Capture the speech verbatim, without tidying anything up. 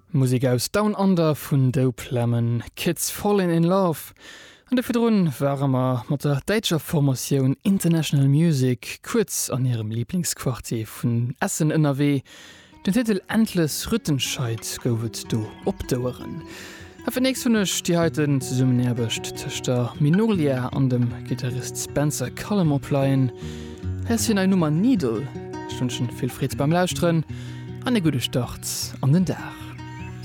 Musik aus Down Under vun Dope Lemon, Kids Falling in Love. An de Fidrun warmer mat der Deitscher Formatioun International Music kurz an ihrem Lieblingsquartier vun Essen N R W. Den Titel Endless Rüttenscheid gowet du opdaueren. Afir nächst vunnech die heiten ze summen erbecht Tchter Minolia an dem Gitarrist Spencer Cullum opleiien. Hässchen ein Nummer Needle. Stundchen viel Frieds beim Lauschtren. An e gute Start an den Dach.